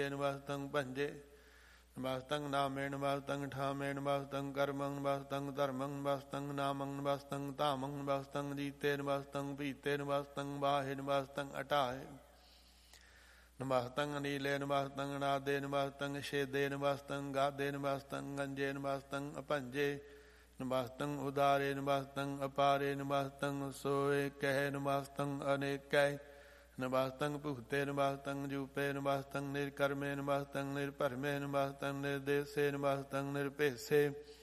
ਨਮਸਤੰ ਭੰਜੇ ਨਮਸਤੰ ਨਾਮੇ ਨਮਸਤੰ ਠਾਮੇ ਨਮਸਤੰ ਕਰਮੰ ਨਮਸਤੰ ਧਰਮੰ ਨਮਸਤੰ ਨਾਮੰ ਨਮਸਤੰ ਧਾਮੰ ਨਮਸਤੰ ਜੀਤੇ ਨਮਸਤੰ ਪੀਤੇ ਨਮਸਤੰ ਬਾਹੇ ਨਮਸਤੰ ਅਟਾਏ ਨਮਸਤੰ ਅਨੀਲੇ ਨਮਸਤੰ ਅਨਾਦੇ ਨਮਸਤੰ ਛੇਦੇ ਨਮਸਤੰ ਗਾਦੇ ਨਮਸਤੰ ਗੰਜੇ ਨਮਸਤੰ ਅਭੰਜੇ ਨਮਸਤੰ ਉਦਾਰੇ ਨਮਸਤੰ ਅਪਾਰੇ ਨਮਸਤੰ ਸੋਏ ਕਹਿ ਨਮਸਤੰ ਅਨੇਕੈ ਨਮਸਤੰ ਭੁਗਤੇ ਨਮਸਤੰ ਜੂਪੇ ਨਮਸਤੰ ਨਿਰਕਰਮੇ ਨਮਸਤੰ ਨਿਰਭਰਮੇ ਨਮਸਤੰ ਨਿਰਦੇਸੇ ਨਮਸਤੰ ਨਿਰਭੇਸੇ